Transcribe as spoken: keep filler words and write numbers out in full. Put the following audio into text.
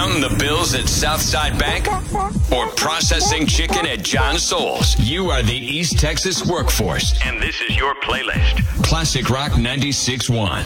Counting the bills at Southside Bank or processing chicken at John Souls? You are the East Texas workforce. And this is your playlist. Classic Rock ninety-six point one.